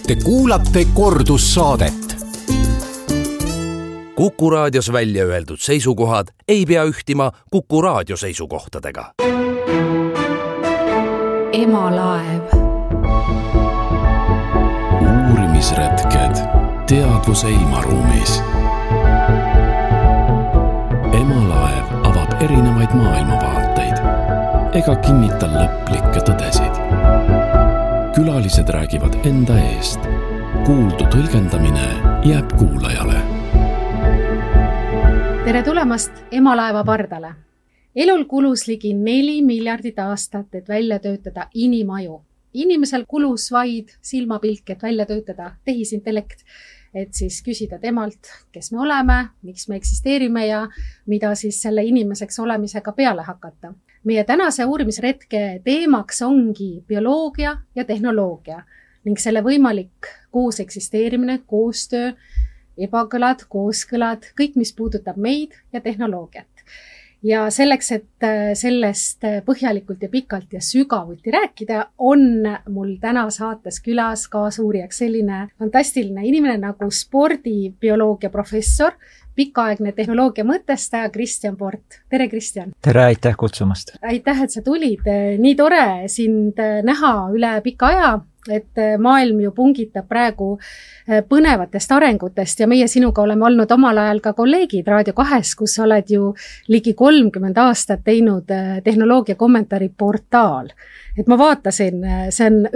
Te kuulate kordussaadet. Kuku raadios välja öeldud seisukohad ei pea ühtima Kuku raadio seisukohtadega. Emalaev. Uurimisretked teadvuse ilmaruumis. Emalaev avab erinevaid maailmavaateid ega kinnita lõplikke tõdesid. Külalised räägivad enda eest. Kuuldu tõlgendamine jääb kuulajale. Tere tulemast Emalaeva pardale. Elul kulus ligi 4 miljardit aastat, et välja töötada inimaju. Inimesel kulus vaid silmapilk, et välja töötada tehisintellekt, et siis küsida temalt, kes me oleme, miks me eksisteerime ja mida siis selle inimeseks olemisega peale hakata. Meie tänase uurimisretke teemaks ongi bioloogia ja tehnoloogia ning selle võimalik koos eksisteerimine, koostöö, ebakõlad, kooskõlad, kõik, mis puudutab meid ja tehnoloogiat. Ja selleks, et sellest põhjalikult ja pikalt ja sügavuti rääkida, on mul täna saates külas kaasuurijaks selline fantastiline inimene nagu spordibioloogia professor, pikaaegne tehnoloogia mõtestaja Kristjan Port. Tere, Kristjan! Tere, aitäh kutsumast! Aitäh, et sa tulid. Nii tore sind näha üle pika aja, et maailm ju pungitab praegu põnevatest arengutest ja meie sinuga oleme olnud omal ajal ka kolleegid Raadio 2, kus oled ju ligi 30 aastat teinud tehnoloogia kommentaari portaal. Et ma vaatasin, see on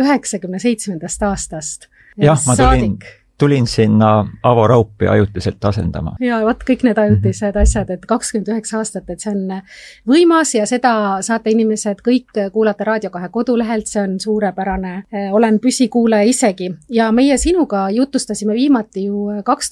97. aastast. Jah, ma tulin sinna Avo Raupi ajutiselt asendama. Ja võt kõik need ajutised asjad, et 29 aastat, et see on võimas ja seda saate inimesed kõik kuulata Raadio 2 kodulehelt, see on suurepärane. Olen püsikuulaja isegi ja meie sinuga jutustasime viimati ju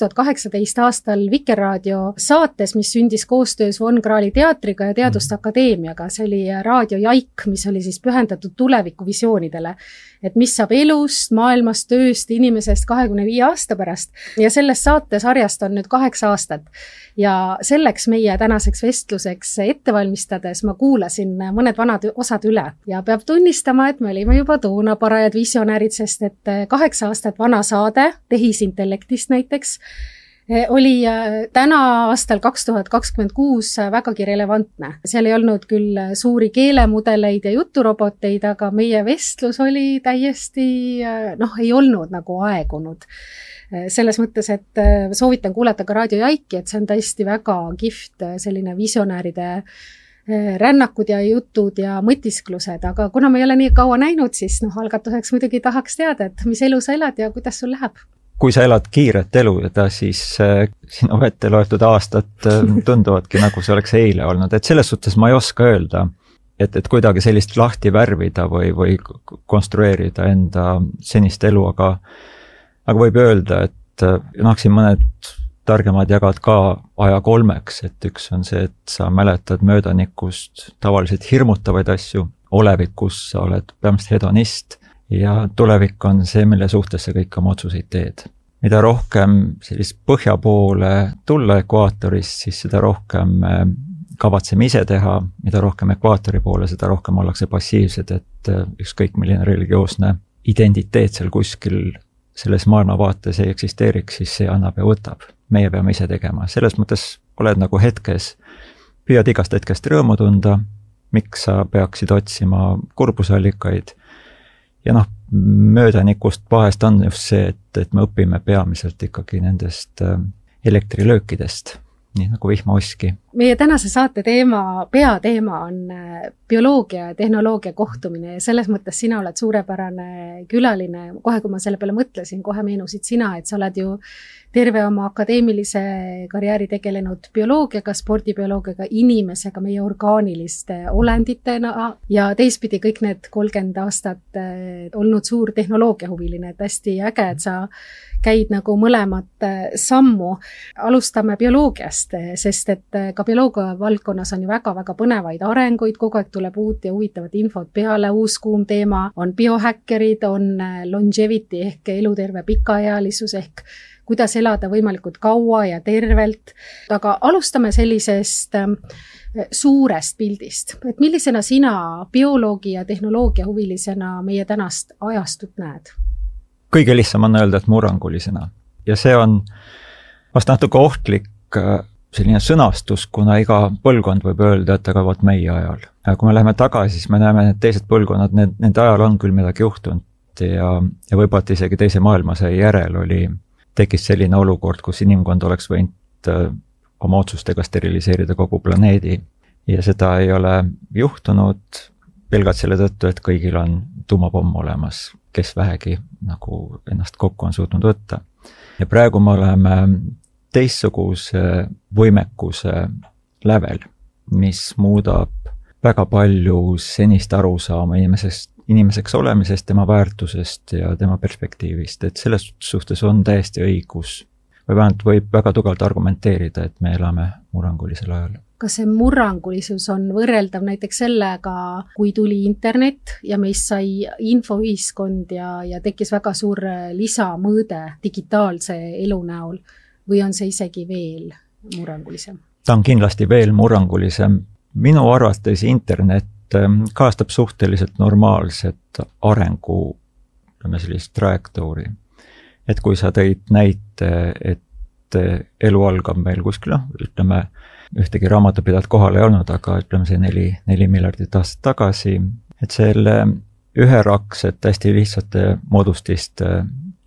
2018 aastal Vikerraadio saates, mis sündis koostöös Von Krahli teatriga ja Teaduste Akadeemiaga. See oli Raadio Jaik, mis oli siis pühendatud tulevikuvisioonidele, et mis saab elust, maailmast, tööst, inimesest 25 aasta pärast. Ja selles saatesarjast on nüüd 8 aastat. Ja selleks meie tänaseks vestluseks ettevalmistades ma kuulasin mõned vanad osad üle. Ja peab tunnistama, et me olime juba toona parajad visionäärid, sest et 8 aastat vana saade tehisintellektist näiteks oli täna aastal 2026 vägagi relevantne. Seal ei olnud küll suuri keelemudeleid ja juturoboteid, aga meie vestlus oli täiesti, ei olnud nagu aegunud. Selles mõttes, et soovitan kuulata ka Raadio Jaiki, et see on tõesti väga kihvt selline visionääride rännakud ja jutud ja mõtisklused, aga kuna me ei ole nii kaua näinud, siis algatuseks muidugi tahaks teada, et mis elu sa elad ja kuidas sul läheb? Kui sa elad kiiret elu, siis sinu ette loetud aastat tunduvadki nagu see oleks eile olnud. Et selles suhtes ma ei oska öelda, et kuidagi sellist lahti värvida või konstrueerida enda senist elu, aga võib öelda, et siin mõned targemad jagad ka aja 3, et üks on see, et sa mäletad möödanikust tavaliselt hirmutavaid asju, olevikus sa oled peamiselt hedonist, ja tulevik on see, mille suhtes sa kõik oma otsuseid teed. Mida rohkem sellist põhja poole tulla ekvaatorist, siis seda rohkem kavatseme ise teha, mida rohkem ekvaatori poole, seda rohkem ollakse passiivsed, et ükskõik milline religioosne identiteet seal kuskil selles maailmavaates ei eksisteeriks, siis see annab ja võtab. Meie peame ise tegema. Selles mõttes oled nagu hetkes, püüad igast hetkest rõõmu tunda, miks sa peaksid otsima kurbusallikaid. Ja möödanikust vahest on just see, et me õpime peamiselt ikkagi nendest elektrilöökidest, nii nagu vihmaoski. Meie tänase saate peateema on bioloogia ja tehnoloogia kohtumine ja selles mõttes sina oled suurepärane külaline. Kohe, kui ma selle peale mõtlesin, kohe meenusid sina, et sa oled ju terve oma akadeemilise karjääri tegelenud bioloogiaga, spordibioloogiaga, inimesega, meie orgaaniliste olenditena ja teistpidi kõik need 30 aastat olnud suur tehnoloogiahuviline, et hästi äge, et sa käid nagu mõlemat sammu. Alustame bioloogiast, sest et ka bioloogia valdkonnas on ju väga-väga põnevaid arenguid, kogu aeg tuleb uut ja huvitavat infot peale, uus kuum teema on biohäkkerid, on longevity ehk eluterve pikaealisus ehk kuidas elada võimalikult kaua ja tervelt. Aga alustame sellisest suurest pildist, et millisena sina bioloogi ja tehnoloogia huvilisena meie tänast ajastut näed? kõige lihtsam on öelda, et murrangulisena. Ja see on vast natuke ohtlik selline sõnastus, kuna iga põlvkond võib öelda, et aga vot meie ajal. Kui me läheme tagasi, siis me näeme, et teised põlvkonnad, nende ajal on küll midagi juhtunud ja võib-olla isegi teise maailmasõja järel tekkis selline olukord, kus inimkond oleks võinud oma otsustega steriliseerida kogu planeedi ja seda ei ole juhtunud pelgalt selle tõttu, et kõigil on tuumapomm olemas, kes vähegi nagu ennast kokku on suutnud võtta. Ja praegu me oleme teistsuguse võimekuse lävel, mis muudab väga palju senist arusaama inimeseks olemisest, tema väärtusest ja tema perspektiivist, et selles suhtes on täiesti õigus või vähemalt võib väga tugevalt argumenteerida, et me elame murrangulisel ajal. Kas see murrangulisus on võrreldav näiteks sellega, kui tuli internet ja meist sai infoühiskond ja tekkis väga suur lisamõõde digitaalse elu näol või on see isegi veel murrangulisem? Ta on kindlasti veel murrangulisem. Minu arvates internet kaastab suhteliselt normaalset arengu sellist trajektoori. Et kui sa tõid näite, et elu algab meil kuskil, ütleme, ühtegi raamatupidajat kohal ei olnud, aga ütleme see 4 miljardit aastat tagasi, et selle üheraksed hästi lihtsate moodustiste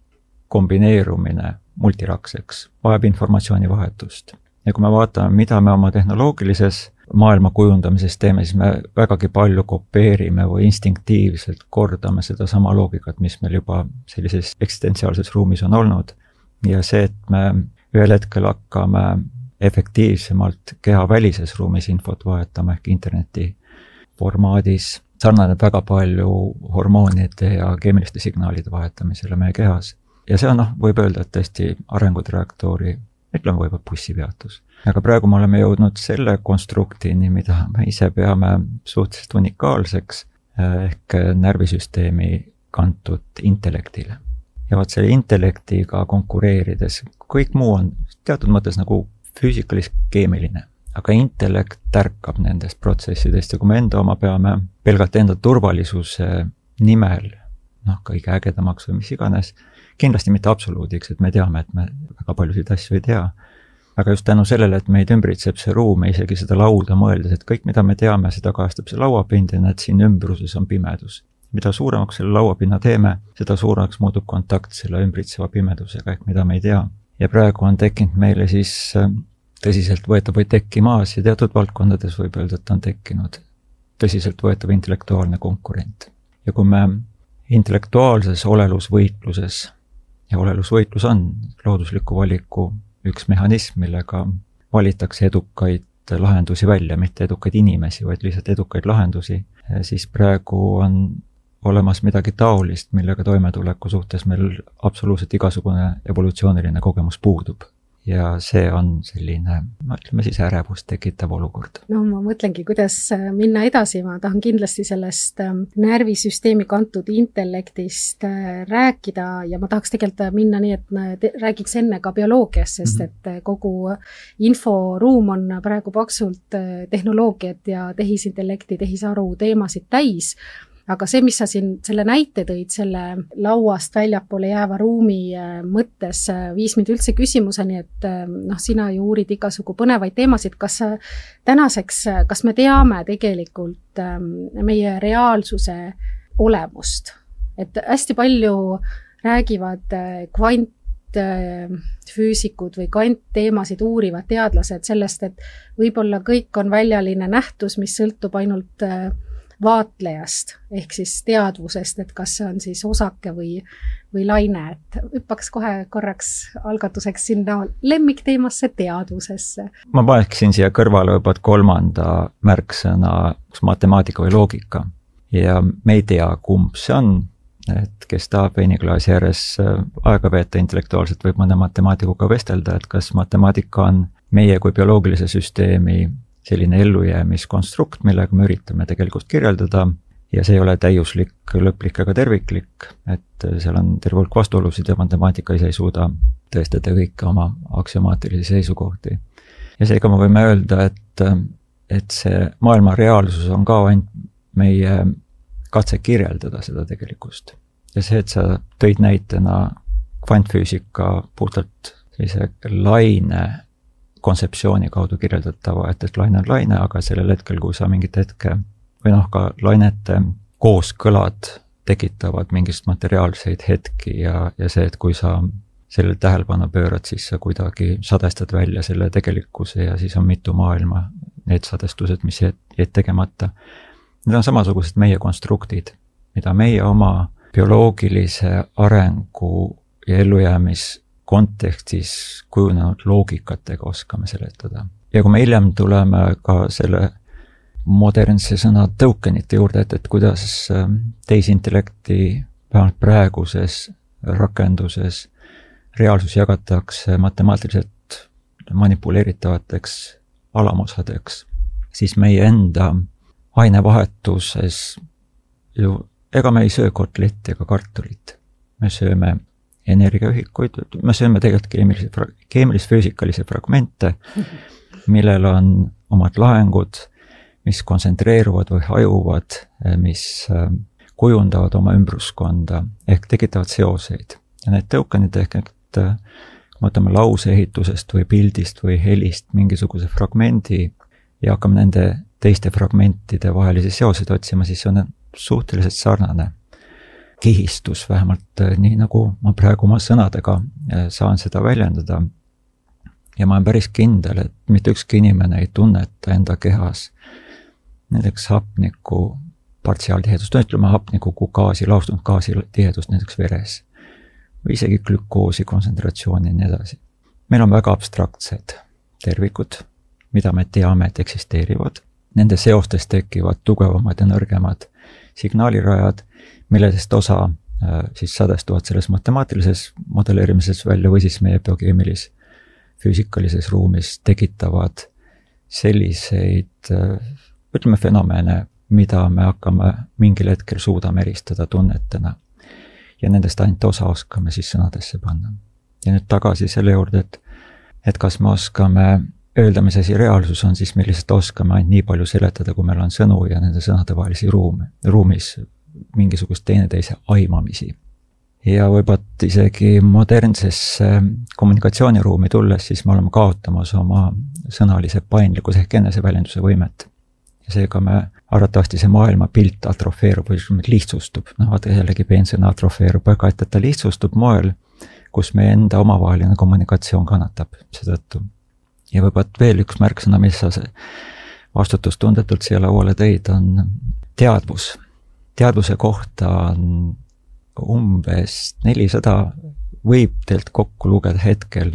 kombineerumine multirakseks vajab informatsioonivahetust. Ja kui me vaatame, mida me oma tehnoloogilises maailma kujundamises teeme, siis me vägagi palju kopeerime või instinktiivselt kordame seda sama loogikat, mis meil juba sellises eksistentsiaalses ruumis on olnud. Ja see, et me ühel hetkel hakkame efektiivsemalt keha välises ruumis infot vahetama ehk interneti formaadis, sarnaneb väga palju hormoonide ja keemiliste signaalide vahetamisele meie kehas. Ja see on, võib öelda, et tõesti arengutrajektoori, ütleme võib-olla bussipeatus. Aga praegu me oleme jõudnud selle konstruktini, mida me ise peame suhteliselt unikaalseks ehk närvisüsteemi kantud intellektile. Ja vaat selle intellektiga konkureerides, kõik muu on teatud mõttes nagu füüsikalis-keemiline, aga intellekt tärkab nendest protsessidest ja kui me enda oma peame pelgalt enda turvalisuse nimel, kõige ägedamaks või mis iganes, kindlasti mitte absoluudiks, et me teame, et me väga paljusid asju ei tea. Aga just tänu sellele, et meid ümbritseb see ruum ja isegi seda lauda mõeldes, et kõik, mida me teame, seda kajastab see lauapind ja et siin ümbruses on pimedus. Mida suuremaks selle lauapinna teeme, seda suuremaks muutub kontakt selle ümbritseva pimedusega, ehk mida me ei tea. Ja praegu on tekkinud meile siis tõsiselt võetav või tekkimaas ja teatud valdkondades võib öelda, et on tekkinud tõsiselt võetav intellektuaalne konkurent. Ja kui me intellektuaalses olelusvõitluses, ja olelusvõitlus on loodusliku valiku üks mehhanism, millega valitakse edukaid lahendusi välja, mitte edukaid inimesi, vaid lihtsalt edukaid lahendusi, siis praegu on olemas midagi taolist, millega toimetuleku suhtes meil absoluutselt igasugune evolutsiooniline kogemus puudub. Ja see on selline, ütleme siis ärevust tekitav olukord. No ma mõtlengi, kuidas minna edasi, ma tahan kindlasti sellest närvisüsteemi kantud intellektist rääkida ja ma tahaks tegelikult minna nii, et räägiks enne ka bioloogiast, sest et kogu inforuum on praegu paksult tehnoloogiat ja tehisintellekti, tehisaru teemasid täis. Aga see, mis sa siin selle näite tõid, selle lauast väljapoole jääva ruumi mõttes viis mind üldse küsimuseni, et sina ju uurid igasugu põnevaid teemasid, kas tänaseks, kas me teame tegelikult meie reaalsuse olemust? Et hästi palju räägivad kvantfüüsikud või kvantteemasid uurivad teadlased sellest, et võib-olla kõik on väljaline nähtus, mis sõltub ainult vaatlejast, ehk siis teadvusest, et kas see on siis osake või laine, et hüppaks kohe korraks algatuseks sinna lemmikteemasse teadvusesse. Ma paneksin siia kõrvale juba kolmanda märksõna matemaatika või loogika ja me ei tea, kumb see on, et kes tahab veiniklaasi ääres aega veeta intellektuaalselt, võib mõne matemaatikuga vestelda, et kas matemaatika on meie kui bioloogilise süsteemi selline ellujäämiskonstrukt, millega me üritame tegelikult kirjeldada ja see ei ole täiuslik, lõplik ega terviklik, et seal on terve hulk vastuolusid ja matemaatika ise ei suuda tõestada kõike oma aksiomaatilisi seisukohti. Ja seega me võime öelda, et see maailma reaalsus on ka ainult meie katse kirjeldada seda tegelikkust. ja see, et sa tõid näitena kvantfüüsika puhtalt sellise laine kontseptsiooni kaudu kirjeldatava, et laine on laine, aga sellel hetkel, kui sa mingit hetke või ka lainete kooskõlad tekitavad mingist materiaalseid hetki ja see, et kui sa sellele tähelepanu pöörad, siis sa kuidagi sadestad välja selle tegelikkuse ja siis on mitu maailma, need sadestused, mis jäid tegemata. Need on samasugused meie konstruktid, mida meie oma bioloogilise arengu ja ellujäämis kontekstis kujunenud loogikatega oskame seletada. Ja kui me hiljem tuleme ka selle modernse sõna tokenite juurde, et kuidas tehisintellekti vähemalt praeguses rakenduses reaalsus jagatakse matemaatiliselt manipuleeritavateks alamosadeks, siis meie enda ainevahetuses ju, ega me ei söö kotletti ega kartulit. Me sööme energiaühikuid, me sööme tegelikult keemilis-füüsikalisi fragmente, millel on omad lahengud, mis kontsentreeruvad või hajuvad, mis kujundavad oma ümbruskonda ehk tekitavad seoseid. Ja need tokenid ehk kui me võtame lauseehitusest või pildist või helist mingisuguse fragmendi ja hakkame nende teiste fragmentide vahelisi seoseid otsima, siis on suhteliselt sarnane kihistus, vähemalt nii nagu ma praegu oma sõnadega saan seda väljendada. Ja ma olen päris kindel, et mitte ükski inimene ei tunneta enda kehas näiteks hapniku partiaaltihedust, ütleme hapniku kui gaasi, laustunud gaasi tihedust näiteks veres või isegi glükoosi kontsentratsiooni ja nii edasi. Meil on väga abstraktsed tervikud, mida me teame, et eksisteerivad. Nende seostes tekivad tugevamad ja nõrgemad signaalirajad, milledest osa siis sadestuvad selles matemaatilises modelleerimises välja või siis meie biokeemilis füüsikalises ruumis tekitavad selliseid, ütleme fenomene, mida me hakkame mingil hetkel suudame eristada tunnetena. Ja nendest ainult osa oskame siis sõnadesse panna. Ja nüüd tagasi selle juurde, et kas me oskame öelda, mis asi reaalsus on, siis me lihtsalt oskame ainult nii palju seletada, kui meil on sõnu ja nende sõnade vahelisi ruumis mingisugust teineteise aimamisi. Ja võivad isegi modernsesse kommunikatsiooniruumi tulles, siis me oleme kaotamas oma sõnalise paindlikkuse ehk eneseväljenduse võimet. Ja seega me arvatavasti see maailma pilt atrofeerub või lihtsustub. Vaata jällegi peensõna atrofeerub, aga et ta lihtsustub moel, kus meie enda omavaheline kommunikatsioon kannatab seetõttu. Ja võivad veel üks märksõna, mis sa vastutustundetult siia lauale tõid, on teadvus. Teadvuse kohta on umbes 400, võib teilt kokku lugeda hetkel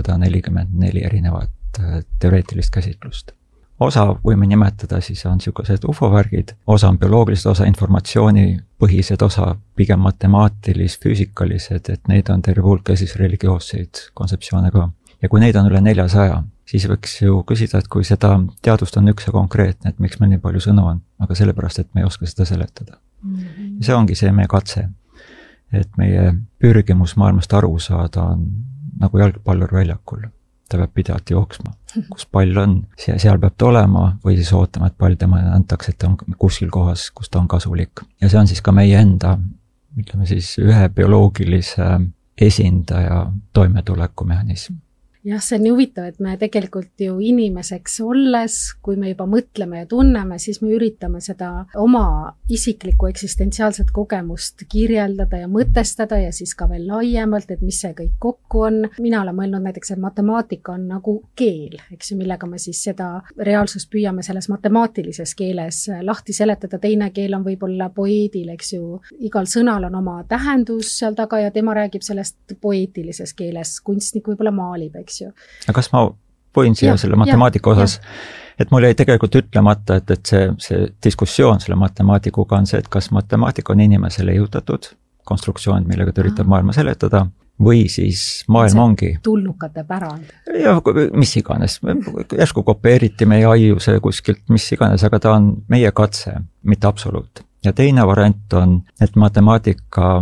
444 erinevat teoreetilist käsitlust. Osa võime nimetada siis on niisugused ufo-värgid, osa on bioloogilised, osa informatsioonipõhised, osa pigem matemaatilis-füüsikalised, et neid on terve hulk ja siis religioosseid kontseptsioone ka. Ja kui neid on üle 400, siis võiks ju küsida, et kui seda teadust on üks ja konkreetne, et miks meil nii palju sõnu on, aga sellepärast, et me ei oska seda seletada. Ja see ongi see meie katse, et meie pürgimus maailmast aru saada on nagu jalgpallur väljakul. Ta peab pidevalt jooksma, kus pall on, seal peab ta olema või siis ootama, et pall temale antakse, et ta on kuskil kohas, kus ta on kasulik. Ja see on siis ka meie enda, ütleme siis ühe bioloogilise esindaja toimetulekumehhanism. Jah, see on nii huvitav, et me tegelikult ju inimeseks olles, kui me juba mõtleme ja tunneme, siis me üritame seda oma isiklikku eksistentsiaalset kogemust kirjeldada ja mõtestada ja siis ka veel laiemalt, et mis see kõik kokku on. Mina olen mõelnud näiteks, et matemaatika on nagu keel, eks ju, millega me siis seda reaalsust püüame selles matemaatilises keeles lahti seletada. Teine keel on võib-olla poeedil, eks ju. Igal sõnal on oma tähendus seal taga ja tema räägib sellest poeetilises keeles. Kunstnik võib-olla maalib, eks. Ja kas ma võin siia selle matemaatika osas, et mul jäi tegelikult ütlemata, et see diskussioon selle matemaatikuga on see, et kas matemaatika on inimesele jõutatud konstruktsioon, millega ta üritab maailma seletada, või siis maailm ongi tulnukate pärand. Ja mis iganes, järsku kopeeriti meie aiuse kuskilt, mis iganes, aga ta on meie katse, mitte absoluut. Ja teine variant on, et matemaatika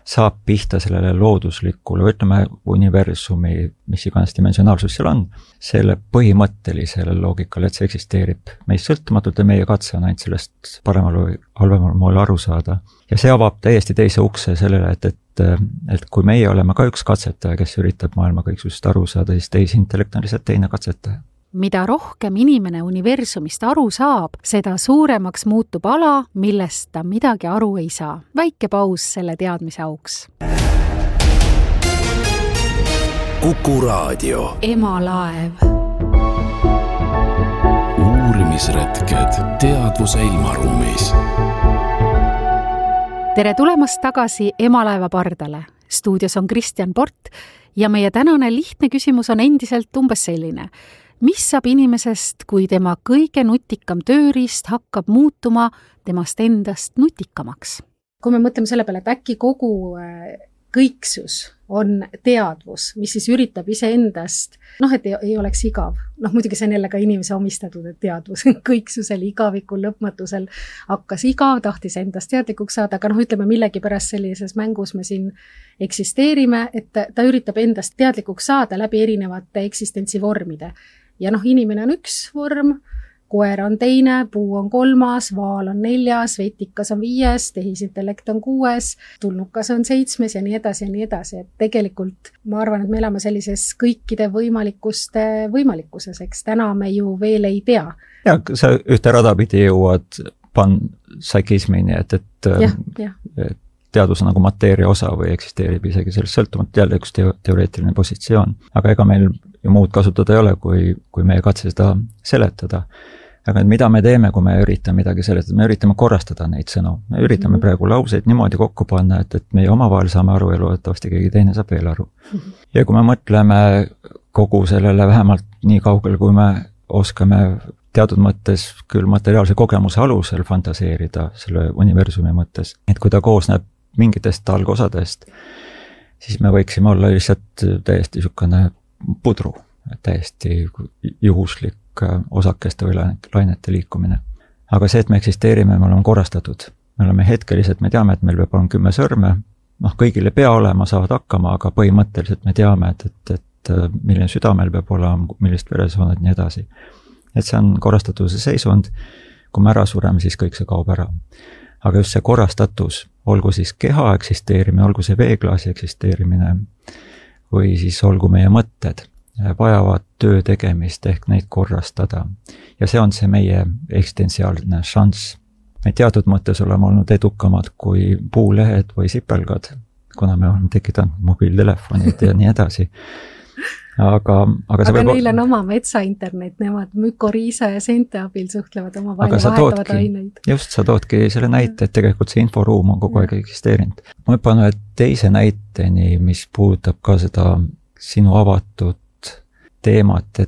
saab pihta sellele looduslikule, ütleme universumi, mis iganes dimensionaalsus seal on, selle põhimõttelisele loogikale, et see eksisteerib meist sõltumatult ja meie katse on ainult sellest paremal või halvemal moel aru saada. Ja see avab täiesti teise ukse sellele, et kui meie oleme ka üks katsetaja, kes üritab maailma kõiksusest aru saada, siis tehisintellekt on lihtsalt teine katsetaja. Mida rohkem inimene universumist aru saab, seda suuremaks muutub ala, millest ta midagi aru ei saa. Väike paus selle teadmise auks. Kuku Raadio. Emalaev. Uurimisretked teadvuse ilmaruumis. Tere tulemast tagasi Emalaeva pardale. Stuudios on Kristjan Port ja meie tänane lihtne küsimus on endiselt umbes selline. Mis saab inimesest, kui tema kõige nutikam tööriist hakkab muutuma temast endast nutikamaks? Kui me mõtleme selle peale, et äkki kogu kõiksus on teadvus, mis siis üritab iseendast, et ei oleks igav. Muidugi see on jälle ka inimese omistatud, et teadvus kõiksusel, igavikul, lõpmatusel hakkas igav, tahtis endast teadlikuks saada, aga ütleme millegi pärast sellises mängus me siin eksisteerime, et ta üritab endast teadlikuks saada läbi erinevate eksistentsivormide. Ja inimene on üks vorm, koer on teine, puu on 3, vaal on 4, vetikas on 5, tehisintellekt on 6, tulnukas on 7 ja nii edasi ja nii edasi. Et tegelikult ma arvan, et me elame sellises kõikide võimalikkuste võimalikkuses, eks täna me ju veel ei tea. Ja sa ühte radapidi jõuad panpsühhismini, et teadus on nagu mateeria osa või eksisteerib isegi sellest sõltumata, jälle üks teoreetiline positsioon. Aga ega meil ju muud kasutada ei ole, kui meie katse seda seletada. Aga mida me teeme, kui me üritame midagi seletada? Me üritame korrastada neid sõnu. Me üritame praegu lauseid niimoodi kokku panna, et meie omavahel saame aru ja loodetavasti keegi teine saab veel aru. Ja kui me mõtleme kogu sellele vähemalt nii kaugel, kui me oskame teatud mõttes küll materiaalse kogemuse alusel fantaseerida selle universumi mõttes, et kui ta koosneb mingitest algosadest, siis me võiksime olla lihtsalt täiesti niisugune pudru, täiesti juhuslik osakeste või lainete liikumine. Aga see, et me eksisteerime, me oleme korrastatud. Me oleme hetkeliselt, me teame, et meil peab olema 10 sõrme, kõigile pea olema, saavad hakkama, aga põhimõtteliselt me teame, et milline süda meil peab olema, millist veresooned nii edasi. Et see on korrastatuse seisund, kui me ära sureme, siis kõik see kaob ära. Aga just see korrastatus, olgu siis keha eksisteerimine, olgu see veeklaasi eksisteerimine või siis olgu meie mõtted, vajavad töö tegemist ehk neid korrastada. Ja see on see meie eksistentsiaalne šanss. Me teatud mõttes oleme olnud edukamad kui puulehed või sipelgad, kuna me oleme tekitanud mobiiltelefonid ja nii edasi. Aga neil on oma metsainternet, nemad mükoriisa ja seente abil suhtlevad oma vahel ja vahetavad aineid. Just, sa toodki selle näite, et tegelikult see inforuum on kogu aeg eksisteerinud. Ma hüppan ühe teise näiteni, mis puudutab ka seda sinu avatud teemat,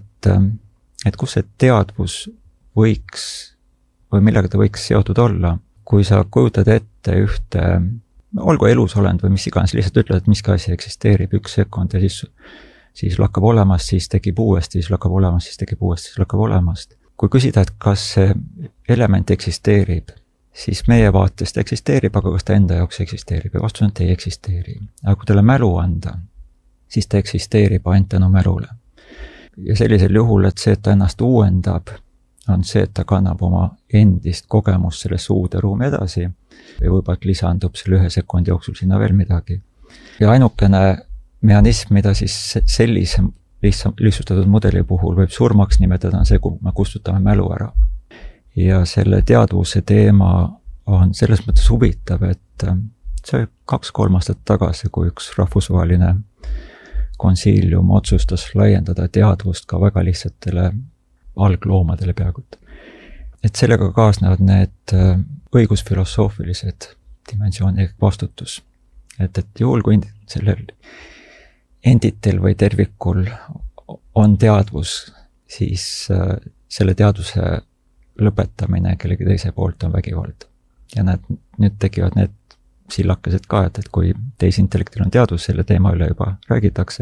et kus see teadvus võiks või millega ta võiks seotud olla, kui sa kujutad ette ühte, olgu elusolend või mis iganes, lihtsalt ütled, et mis ka asi eksisteerib 1 sekund ja siis lakkab olemast, siis tekib uuesti, siis lakkab olemast, siis tekib uuesti, siis lakkab olemast. Kui küsida, et kas see element eksisteerib, siis meie vaatest eksisteerib, aga kas ta enda jaoks eksisteerib ja vastus on, et ei eksisteeri. Aga kui talle mälu anda, siis ta eksisteerib ainult tänu mälule. Ja sellisel juhul, et see, et ta ennast uuendab, on see, et ta kannab oma endist kogemust sellesse uude ruumi edasi ja võib-olla lisandub selle 1 sekundi jooksul sinna veel midagi. Ja ainukene mehhanism, mida siis sellise lihtsustatud mudeli puhul võib surmaks nimetada, on see, kui me kustutame mälu ära. Ja selle teadvuse teema on selles mõttes huvitav, et see 2-3 aastat tagasi, kui üks rahvusvaheline konsiilium otsustas laiendada teadvust ka väga lihtsatele algloomadele peaaegu. Et sellega kaasnevad need õigusfilosoofilised dimensiooni ehk vastutus. Et juhul, kui sellel entitel või tervikul on teadvus, siis selle teadvuse lõpetamine kellegi teise poolt on vägivald. Ja nüüd tekivad need sillakesed ka, et kui tehisintellektil on teadvus, selle teema üle juba räägitakse,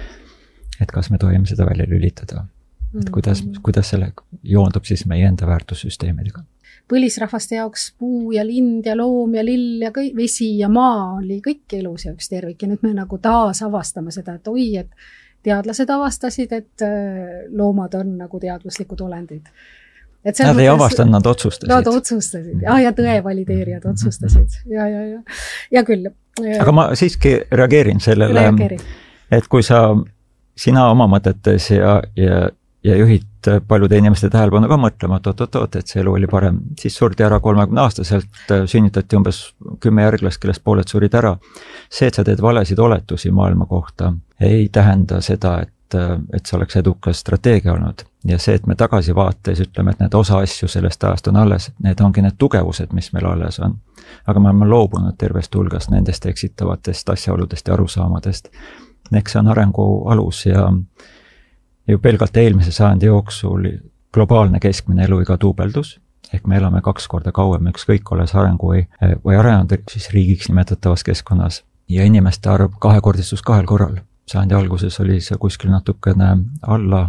et kas me tohime seda välja lülitada. Et kuidas selle joondub siis meie enda väärtussüsteemidega. põlisrahvaste jaoks puu ja lind ja loom ja lill ja vesi ja maa oli kõik elus ja üks tervik ja nüüd me nagu taas avastame seda, et oi, et teadlased avastasid, et loomad on nagu teadvuslikud olendid. Nad ei avastanud, nad otsustasid. Nad otsustasid, ja tõe valideerijad otsustasid, ja küll. Aga ma siiski reageerin sellele, et kui sina oma mõtetes ja juhid paljude inimeste tähelepanu ka mõtlema, et see elu oli parem, siis surdi ära 30-aastaselt, sünnitati umbes 10 järglast, kellest pooled surid ära. See, et sa teed valesid oletusi maailma kohta, ei tähenda seda, et see oleks edukas strateegia olnud. Ja see, et me tagasi vaates ütleme, et need osa asju sellest ajast on alles, need ongi need tugevused, mis meil alles on. Aga me oleme loobunud tervest hulgast nendest eksitavatest asjaoludest ja arusaamadest. Eks see on arengu alus ja ju pelgalt eelmise sajandi jooksul globaalne keskmine eluiga duubeldus, ehk me elame 2 korda kauem, ükskõik olles arengu või arenenud siis riigiks nimetatavas keskkonnas ja inimeste arv 2-kordistus 2 korral. Sajandi alguses oli see kuskil natukene alla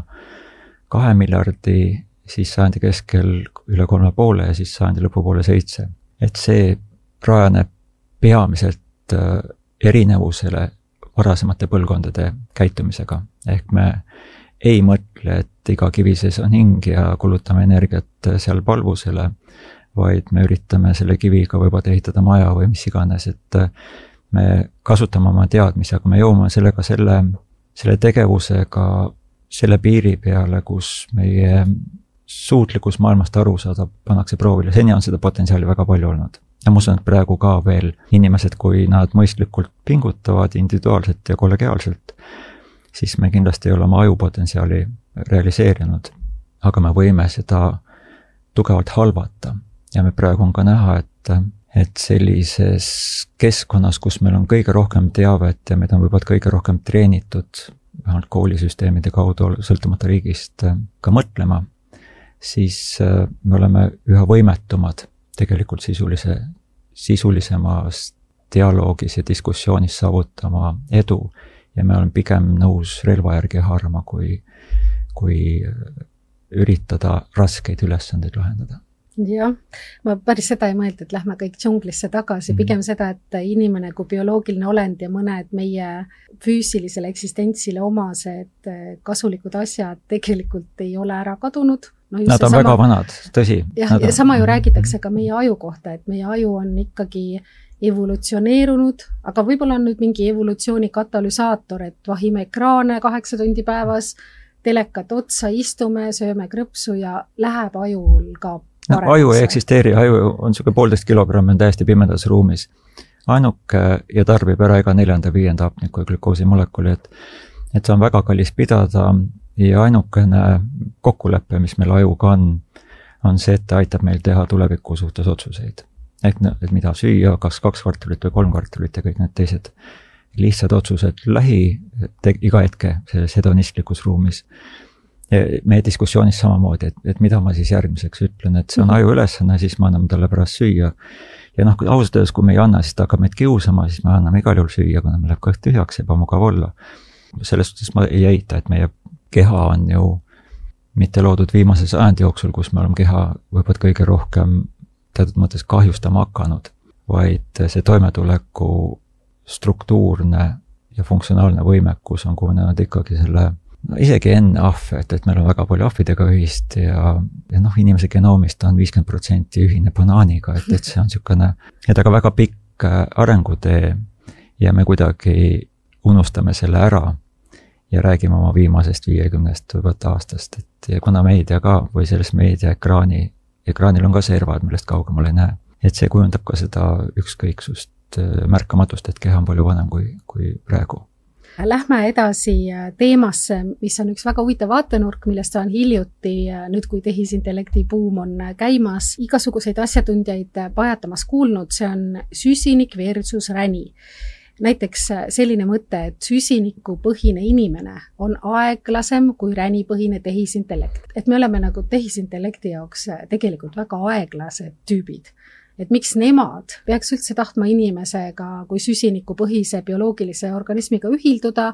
2 miljardi, siis sajandi keskel üle 3,5 ja siis sajandi lõpupoole 7. Et see rajaneb peamiselt erinevusele varasemate põlvkondade käitumisega. Ehk me ei mõtle, et iga kivi sees on hing ja kulutame energiat seal palvusele, vaid me üritame selle kiviga võivad ehitada maja või mis iganes, et me kasutame oma teadmisi, aga me jõuame sellega selle tegevusega selle piiri peale, kus meie suutlikkus maailmast aru saada pannakse proovile. Seni on seda potentsiaali väga palju olnud. Ja ma usun, et praegu ka veel inimesed, kui nad mõistlikult pingutavad individuaalselt ja kollegiaalselt, siis me kindlasti ei ole oma ajupotentsiaali realiseerinud, aga me võime seda tugevalt halvata. Ja me praegu on ka näha, et sellises keskkonnas, kus meil on kõige rohkem teavet ja meid on võivad kõige rohkem treenitud, vähemalt koolisüsteemide kaudu sõltumata riigist ka mõtlema, siis me oleme üha võimetumad tegelikult sisulisemas dialoogis ja diskussioonis saavutama edu ja me oleme pigem nõus relva järgi haarama, kui üritada raskeid ülesandeid lahendada. Jah, ma päris seda ei mõelnud, et lähme kõik džunglisse tagasi, pigem seda, et inimene kui bioloogiline olend ja mõned meie füüsilisele eksistentsile omased kasulikud asjad tegelikult ei ole ära kadunud. Nad on väga vanad, tõsi. Ja sama ju räägitakse ka meie aju kohta, et meie aju on ikkagi evolutsioneerunud, aga võib-olla on nüüd mingi evolutsiooni katalüsaator, et vahime ekraane 8 tundi päevas, telekat otsa, istume, sööme krõpsu ja läheb ajul ka aju ei eksisteeri, aju on niisugune 1,5 kilogrammi, on täiesti pimedas ruumis. Ainuke ja tarbib ära iga 4.–5. hapniku ja glükoosimolekuli, et see on väga kallis pidada ja ainukene kokkulepe, mis meil ajuga on see, et ta aitab meil teha tuleviku suhtes otsuseid. Et mida süüa, kas 2 kvartalit või 3 kvartalit ja kõik need teised lihtsad otsused iga hetke selles hedonistlikus ruumis. Meie diskussioonis samamoodi, et mida ma siis järgmiseks ütlen, et see on aju ülesanne, siis me anname talle pärast süüa. Ja ausalt öeldes, kui me ei anna, siis ta hakkab meid kiusama, siis me anname igal juhul süüa, kuna me läheb kõht tühjaks ja ebamugav olla. Selles suhtes ma ei eita, et meie keha on ju mitte loodud viimase sajandi jooksul, kus me oleme keha võivad kõige rohkem teatud mõttes kahjustama hakanud, vaid see toimetuleku struktuurne ja funktsionaalne võimekus on kujunenud ikkagi isegi enne ahve, et meil on väga palju ahvidega ühist ja inimese genoomist on 50% ühine banaaniga, et see on niisugune, et aga väga pikk arengutee ja me kuidagi unustame selle ära ja räägime oma viimasest 50 aastast, et ja kuna meedia ka või selles meedia ekraanil on ka servad, millest kaugemal ei näe, et see kujundab ka seda ükskõiksust märkamatust, et keha on palju vanem kui praegu. Lähme edasi teemasse, mis on üks väga huvitav vaatenurk, millest on hiljuti, nüüd kui tehisintellekti buum on käimas, igasuguseid asjatundjaid pajatamas kuulnud, see on süsinik versus räni. Näiteks selline mõte, et süsinikupõhine inimene on aeglasem kui ränipõhine tehisintellekt. Et me oleme nagu tehisintellekti jaoks tegelikult väga aeglased tüübid. Et miks nemad peaks üldse tahtma inimesega kui süsinikupõhise bioloogilise organismiga ühilduda,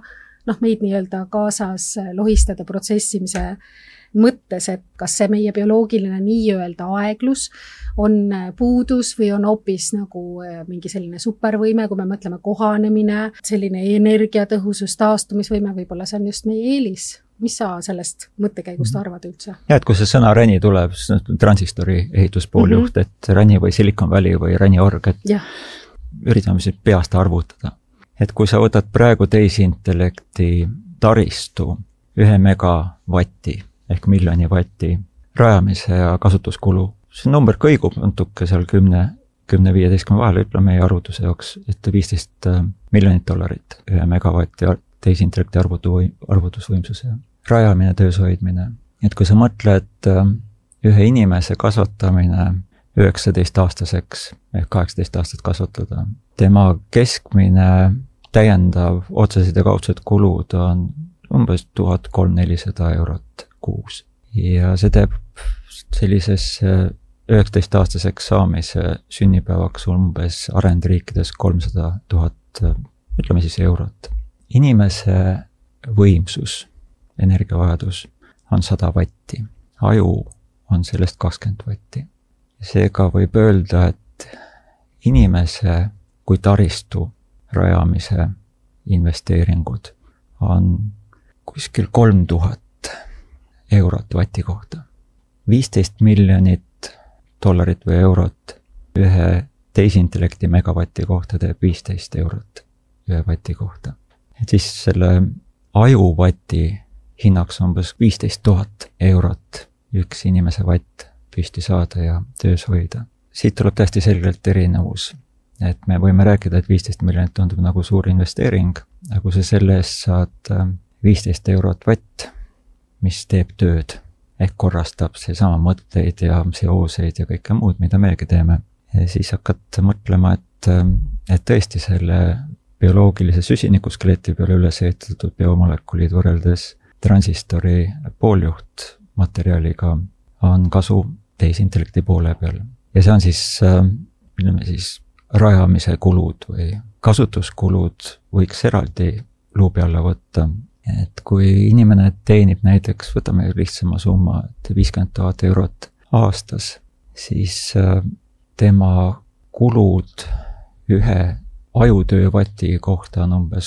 meid nii-öelda kaasas lohistada protsessimise mõttes, et kas see meie bioloogiline nii-öelda aeglus on puudus või on hoopis nagu mingi selline supervõime, kui me mõtleme kohanemine, selline energiatõhusus, taastumisvõime, võib-olla see on just meie eelis. Mis sa sellest mõttekäigust arvad üldse? Ja, et kui see sõna räni tuleb, siis transistori ehituspooljuht, et räni või Silicon Valley või räniorg, et üritame siis peast arvutada. Et kui sa võtad praegu tehisintellekti taristu 1 megavatti ehk miljoni vatti rajamise ja kasutuskulu, see number kõigub natuke seal 10-15 vahel, ütleme meie arvutuse jaoks, et $15 miljonit 1 megavatti tehisintellekti arvutusvõimsuse rajamine, töös hoidmine. Et kui sa mõtled ühe inimese kasvatamine 19-aastaseks ehk 18 aastat kasvatada, tema keskmine täiendav otsesed ja kaudsed kulud on umbes 1300-400 eurot kuus. Ja see teeb sellisesse 19-aastaseks saamise sünnipäevaks umbes arendriikides 300 000, ütleme siis eurot. Inimese võimsus, energiavajadus on 100 vatti, aju on sellest 20 vatti. Seega võib öelda, et inimese kui taristu rajamise investeeringud on kuskil 3000 eurot vati kohta. 15 miljonit dollarit või eurot ühe tehisintellekti megavatti kohta teeb 15 eurot ühe vati kohta. Et siis selle ajuvati hinnaks umbes 15 000 eurot üks inimese vatt püsti saada ja töös hoida. Siit tuleb täiesti selgelt erinevus, et me võime rääkida, et 15 miljonit tundub nagu suur investeering, aga kui sa selle eest saad 15 eurot vatt, mis teeb tööd, ehk korrastab seesama mõtteid ja seoseid ja kõike muud, mida meiegi teeme, siis hakkad mõtlema, et tõesti selle bioloogilise süsinikuskeleti peale üles ehitatud biomolekulid võrreldes transistori pooljuht materjaliga on kasu tehisintellekti poole peal. Ja see on siis, ütleme siis, rajamise kulud või kasutuskulud võiks eraldi luubi alla võtta. Et kui inimene teenib näiteks, võtame lihtsama summa, et 50 000 eurot aastas, siis tema kulud ühe ajutöövati kohta on umbes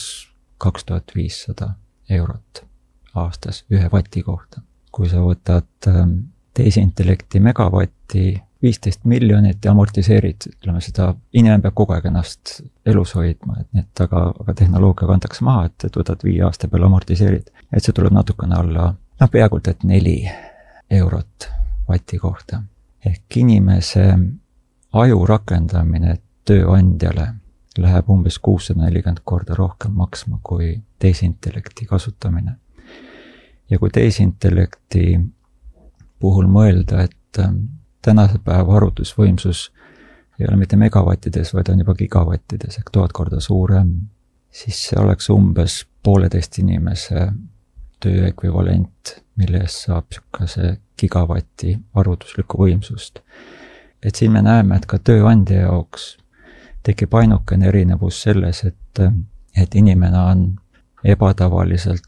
2500 eurot aastas ühe vati kohta. Kui sa võtad tehisintellekti megavatti 15 miljonit ja amortiseerid, ütleme seda, inimene peab kogu aeg ennast elus hoidma, et aga tehnoloogia kantakse maha, et võtad 5 aasta peale amortiseerid, et see tuleb natukene alla, peaaegu et 4 eurot vati kohta. Ehk inimese aju rakendamine tööandjale läheb umbes 640 korda rohkem maksma kui tehisintellekti kasutamine. Ja kui tehisintellekti puhul mõelda, et tänase päeva arvutusvõimsus ei ole mitte megavattides, vaid on juba gigavattides ehk 1000 korda suurem, siis see oleks umbes 1,5 inimese töö ekvivalent, mille eest saab niisuguse gigavatti arvutuslikku võimsust. Et siin me näeme, et ka tööandja jaoks tekib ainukene erinevus selles, et inimene on ebatavaliselt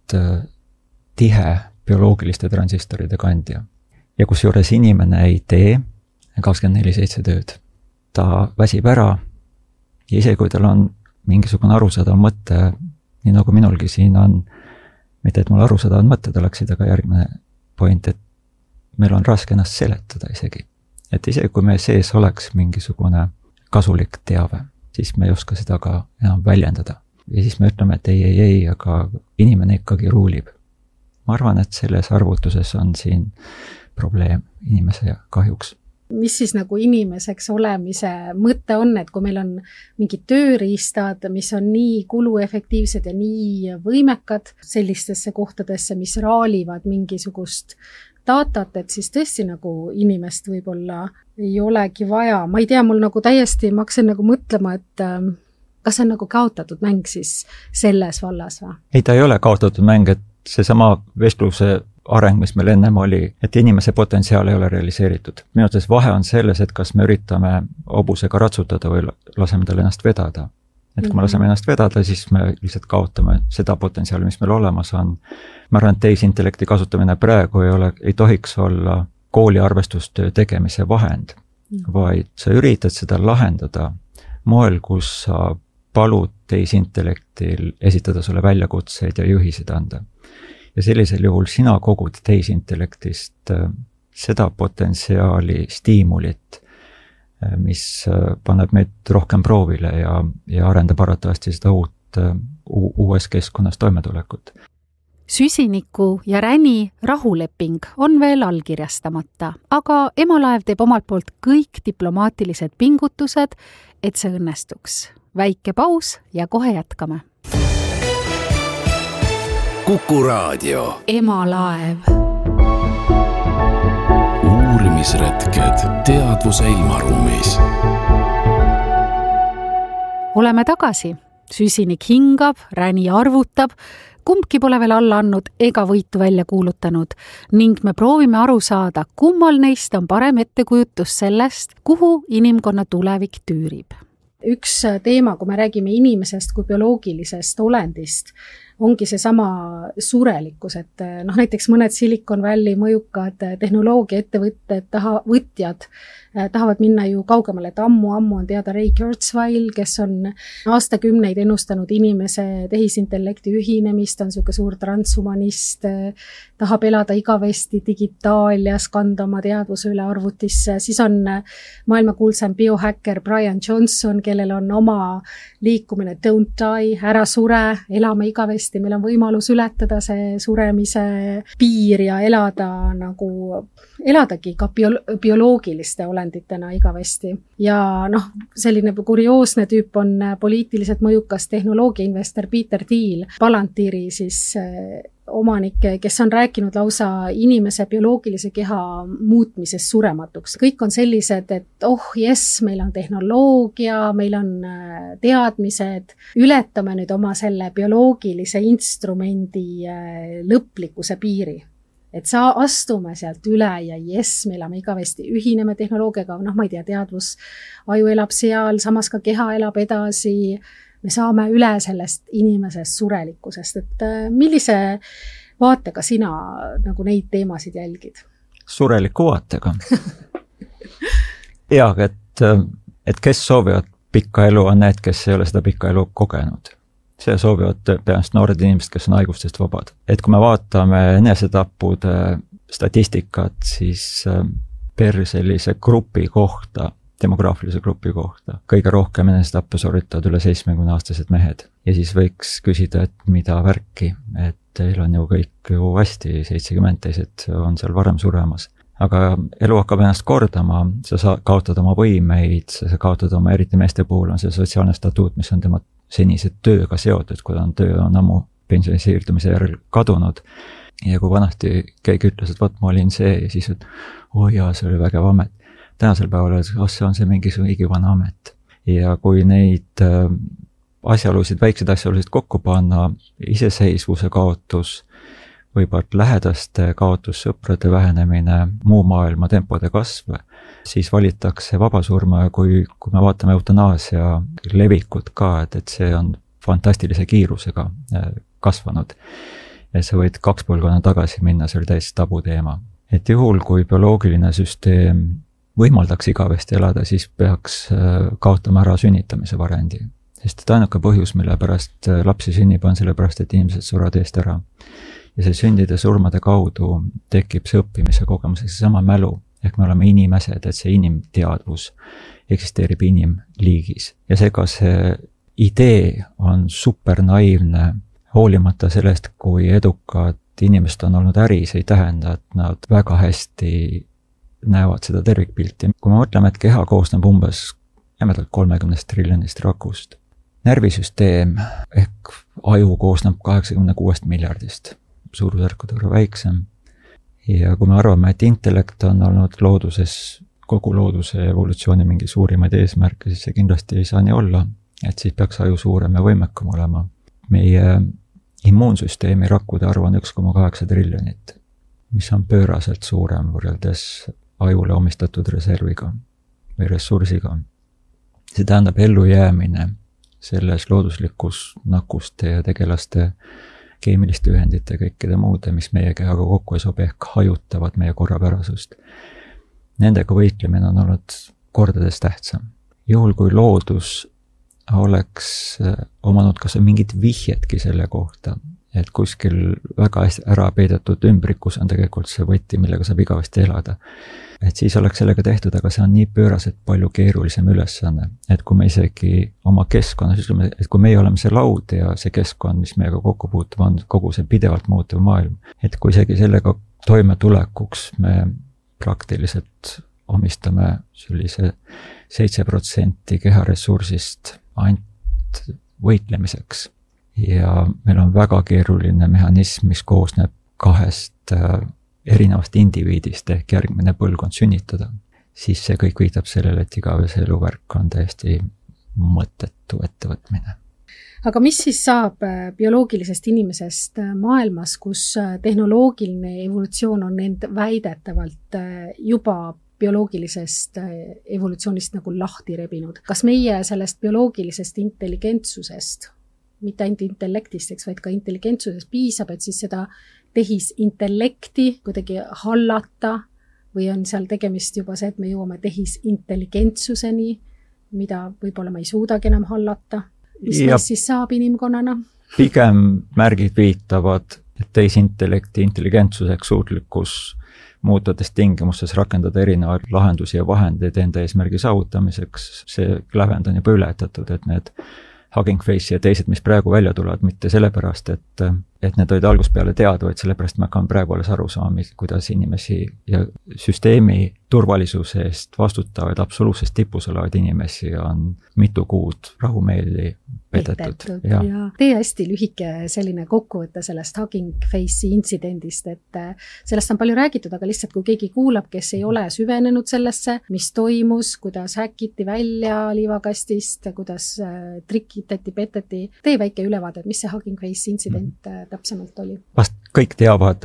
tihe bioloogiliste transistoride kandja. Ja kusjuures inimene ei tee 24/7 tööd. Ta väsib ära ja isegi kui tal on mingisugune arusaadav mõte, nii nagu minulgi siin on, mitte et mul arusaadavad mõtted oleksid, aga järgmine point, et meil on raske ennast seletada isegi. Et isegi kui meie sees oleks mingisugune kasulik teave, siis me ei oska seda ka enam väljendada. Ja siis me ütleme, et ei, aga inimene ikkagi ruulib. Ma arvan, et selles arvutuses on siin probleem inimese kahjuks. Mis siis nagu inimeseks olemise mõte on, et kui meil on mingid tööriistad, mis on nii kuluefektiivsed ja nii võimekad sellistesse kohtadesse, mis raalivad mingisugust datat, et siis tõesti nagu inimest võib-olla ei olegi vaja. Ma ei tea, mul nagu täiesti, ma hakkasin nagu mõtlema, et kas see on nagu kaotatud mäng siis selles vallas või? Ei, ta ei ole kaotatud mäng, et seesama vestluse areng, mis meil ennem oli, et inimese potentsiaal ei ole realiseeritud. Minu arvates vahe on selles, et kas me üritame hobusega ratsutada või laseme tal ennast vedada. et kui me laseme ennast vedada, siis me lihtsalt kaotame seda potentsiaali, mis meil olemas on. Ma arvan, et tehisintellekti kasutamine praegu ei tohiks olla kooli arvestustöö tegemise vahend, vaid sa üritad seda lahendada moel, kus sa palud tehisintellektil esitada sulle väljakutseid ja juhised anda. Ja sellisel juhul sina kogud tehisintellektist seda potentsiaali, stiimulit, mis paneb meid rohkem proovile ja arendab arvatavasti seda uues keskkonnas toimetulekut. Süsiniku ja Räni rahuleping on veel allkirjastamata, aga Emalaev teeb omalt poolt kõik diplomaatilised pingutused, et see õnnestuks. Väike paus ja kohe jätkame. Kuku Raadio. Emalaev. Uurimisretked teadvuse ilmaruumis. Oleme tagasi. Süsinik hingab, Räni arvutab, kumbki pole veel alla andnud ega võitu välja kuulutanud ning me proovime aru saada, kummal neist on parem ettekujutus sellest, kuhu inimkonna tulevik tüürib. Üks teema, kui me räägime inimesest kui bioloogilisest olendist, ongi see sama surelikkus, et näiteks mõned Silicon Valley mõjukad tehnoloogia ettevõtted, võtjad tahavad minna ju kaugemale, et ammu on teada Ray Kurzweil, kes on aastakümneid ennustanud inimese tehisintellekti ühinemist, on selline suur transhumanist, tahab elada igavesti digitaalias, kanda oma teadvuse üle arvutisse, siis on maailmakuulsam biohäkker Brian Johnson, kellel on oma liikumine Don't Die, ära sure, elame igavesti, meil on võimalus ületada see suremise piir ja eladagi ka bioloogiliste olenditena igavesti. Ja selline kurioosne tüüp on poliitiliselt mõjukas tehnoloogiainvestor Peter Thiel, Palantiiri siis omanik, kes on rääkinud lausa inimese bioloogilise keha muutmisest surematuks. Kõik on sellised, et meil on tehnoloogia, meil on teadmised, ületame nüüd oma selle bioloogilise instrumendi lõplikkuse piiri. Et astume sealt üle ja me elame igavesti, ühineme tehnoloogiaga, ma ei tea, teadvus, aju elab seal, samas ka keha elab edasi, me saame üle sellest inimesest surelikkusest, et millise vaatega sina neid teemasid jälgid? Sureliku vaatega. et kes soovivad pikka elu, on need, kes ei ole seda pikka elu kogenud. See soovivad peast noored inimesed, kes on haigustest vabad. Et kui me vaatame enesetappude statistikat, siis per sellise grupi kohta, demograafilise grupi kohta, kõige rohkem enesetappe sooritavad üle 70-aastased mehed. Ja siis võiks küsida, et mida värki, et teil on ju kõik ju hästi, 70 teised on seal varem suremas. Aga elu hakkab ennast kordama, sa kaotad oma võimeid, sa kaotad oma, eriti meeste puhul on see sotsiaalne statuut, mis on tema senise tööga seotud, kui töö on ammu pensioni siirdumise järel kadunud. Ja kui vanasti keegi ütles, et ma olin see ja siis, et see oli vägev amet. Tänasel päeval see on see mingisugune igivana amet. Ja kui neid väikseid asjaolusid kokku panna, iseseisvuse kaotus, võibalt lähedaste kaotus, sõprade vähenemine, muu maailma tempode kasv, siis valitakse vabasurma ja kui me vaatame eutanaasia levikut ka, et see on fantastilise kiirusega kasvanud. Ja sa võid 2 põlvkonna tagasi minna, see oli täiesti tabu teema. Et juhul, kui bioloogiline süsteem võimaldaks igavesti elada, siis peaks kaotama ära sünnitamise variandi. Sest et ainuke põhjus, mille pärast lapsi sünnib, on selle pärast, et inimesed surevad eest ära. Ja see sündide surmade kaudu tekib see õppimise kogemus, see sama mälu, ehk me oleme inimesed, et see inimteadvus eksisteerib inimliigis. Ja seega see idee on super naiivne, hoolimata sellest, kui edukad inimesed on olnud äris, ei tähenda, et nad väga hästi näevad seda tervikpilti. Kui me mõtleme, et keha koosneb umbes 30 triljonist rakust, närvisüsteem ehk aju koosneb 86 miljardist, suurusjärkude võrra väiksem. Ja kui me arvame, et intellekt on olnud looduses, kogu looduse evolutsiooni mingi suurimaid eesmärke, siis see kindlasti ei saa nii olla, et siis peaks aju suurem ja võimekam olema. Meie immuunsüsteemi rakkude arv on 1,8 triljonit, mis on pööraselt suurem võrreldes ajule omistatud reserviga või ressursiga. See tähendab ellujäämine selles looduslikus nakkuste ja tegelaste keemiliste ühendite ja kõikide muude, mis meie kehaga kokku ei sobi, ehk hajutavad meie korrapärasust. Nendega võitlemine on olnud kordades tähtsam. Juhul, kui loodus oleks omanud kas mingit vihjetki selle kohta, et kuskil väga hästi ära peidetud ümbrikus on tegelikult see võti, millega saab igavesti elada. Et siis oleks sellega tehtud, aga see on nii pööraselt palju keerulisem ülesanne, et kui me isegi oma keskkonnas ütleme, et kui meie oleme see laud ja see keskkond, mis meiega kokku puutub, on kogu see pidevalt muutuv maailm, et kui isegi sellega toimetulekuks me praktiliselt omistame sellise 7% keharessursist ainult võitlemiseks. Ja meil on väga keeruline mehhanism, mis koosneb 2 erinevast indiviidist ehk järgmine põlvkond sünnitada. Siis see kõik viitab sellele, et igavese eluvärk on täiesti mõttetu ettevõtmine. Aga mis siis saab bioloogilisest inimesest maailmas, kus tehnoloogiline evolutsioon on end väidetavalt juba bioloogilisest evolutsioonist nagu lahti rebinud? Kas meie sellest bioloogilisest intelligentsusest, mitte ainult intellektist, vaid ka intelligentsusest piisab, et siis seda tehisintellekti kuidagi hallata või on seal tegemist juba see, et me jõuame tehisintelligentsuseni, mida võib-olla ma ei suudagi enam hallata? Mis meist siis saab inimkonnana? Pigem märgid viitavad, et tehisintellekti intelligentsuseks suutlikkus muutuvates tingimustes rakendada erinevaid lahendusi ja vahendeid enda eesmärgi saavutamiseks. See lävend on juba ületatud, et need Hugging Face ja teised, mis praegu välja tulevad, mitte sellepärast, et need olid algusest peale teada, vaid sellepärast me hakkame praegu alles aru saama, kuidas inimesi ja süsteemi turvalisuse eest vastutavaid absoluutses tipus olevaid inimesi on mitu kuud rahumeeli petetud. Ja tee hästi lühike selline kokkuvõte sellest Hugging Face'i intsidendist, et sellest on palju räägitud, aga lihtsalt kui keegi kuulab, kes ei ole süvenenud sellesse, mis toimus, kuidas häkiti välja liivakastist, kuidas trikitati, peteti, tee väike ülevaade, mis see Hugging Face intsident täpsemalt oli? Vast kõik teavad,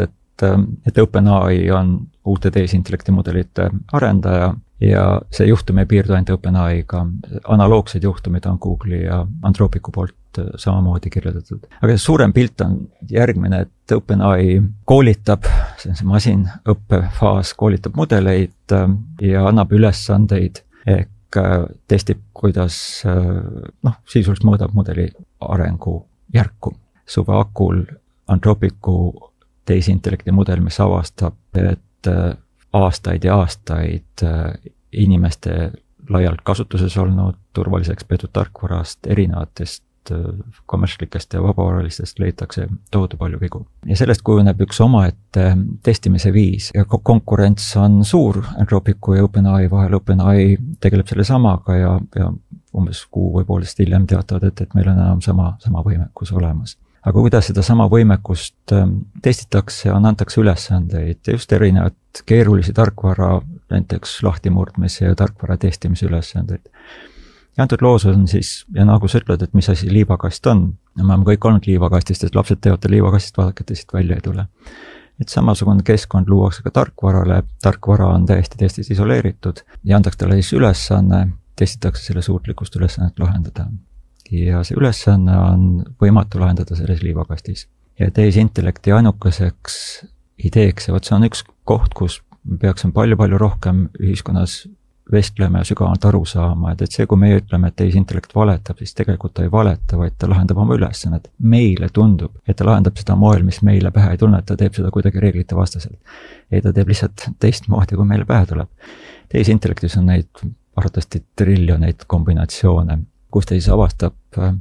et OpenAI on uute tehisintellekti mudelite arendaja ja see juhtum ei piirdu ainult OpenAI-ga. Analoogsed juhtumid on Google'i ja Anthropicu poolt samamoodi kirjeldatud. Aga suurem pilt on järgmine, et OpenAI koolitab, see on see masinõppefaas, koolitab mudeleid ja annab ülesandeid ehk testib, kuidas sisuliselt mõõdab mudeli arengu järku. Suve akul Anthropicu tehisintellekti mudel, mis avastab, et aastaid ja aastaid inimeste laialt kasutuses olnud turvaliseks peetud tarkvarast erinevatest kommertslikest ja vabavaralistest leitakse tohutu palju vigu. Ja sellest kujuneb üks omaette testimise viis ja konkurents on suur Anthropicu ja OpenAI vahel. OpenAI tegeleb selle samaga ja umbes kuu või poolest hiljem teatavad, et meil on enam sama võimekus olemas. Aga kuidas seda sama võimekust testitakse, antakse ülesandeid ja just erinevad keerulisi tarkvara, näiteks lahtimurdmise ja tarkvara testimise ülesandeid. Ja antud loos on siis, ja nagu sa ütled, et mis asi liivakast on, me oleme kõik olnud liivakastist, et lapsed teevad liivakastist, vaadake, et siit välja ei tule. Et samasugune keskkond luuakse ka tarkvarale, tarkvara on täiesti isoleeritud ja antakse talle siis ülesanne, testitakse selle suutlikkust ülesannet lahendada. Ja see ülesanne on võimatu lahendada selles liivakastis. Ja tehisintellekti ainukeseks ideeks, ja see on üks koht, kus peaksime palju rohkem ühiskonnas vestlema ja sügavalt aru saama, et see, kui meie ütleme, et tehisintellekt valetab, siis tegelikult ta ei valeta, vaid ta lahendab oma ülesannet. Meile tundub, et ta lahendab seda moel, mis meile pähe ei tunne, et ta teeb seda kuidagi reeglite vastaselt. Ei, ta teeb lihtsalt teistmoodi, kui meile pähe tuleb. Tehisintellektis on neid arvatavasti triljoneid kombinatsioone, kus ta siis avastab